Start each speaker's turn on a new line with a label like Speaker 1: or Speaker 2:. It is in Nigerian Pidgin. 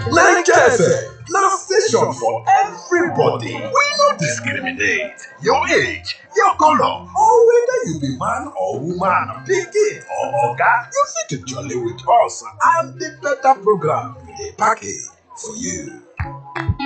Speaker 1: Naija FM na station for everybody. We no discriminate. Your age, your color, or whether you be man or woman, pikin or oga, you fit to jolly with us and the better program we dey package for you.